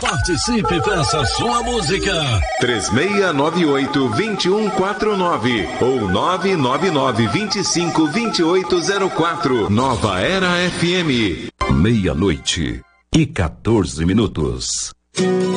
Participe, peça sua música. 3698-2149 ou 999-252804. Nova Era FM. 00:14.